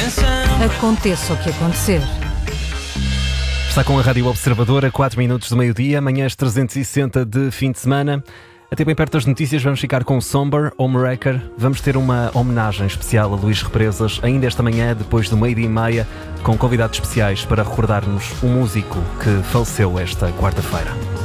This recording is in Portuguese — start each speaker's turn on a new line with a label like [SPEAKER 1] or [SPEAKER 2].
[SPEAKER 1] Aconteça o que acontecer.
[SPEAKER 2] Está com a Rádio Observadora, 4 minutos do meio-dia, manhãs 360 de fim de semana. Até bem perto das notícias vamos ficar com o Somber, Homewrecker. Vamos ter uma homenagem especial a Luís Represas, ainda esta manhã, depois do meio-dia e meia, com convidados especiais para recordar-nos um músico que faleceu esta quarta-feira.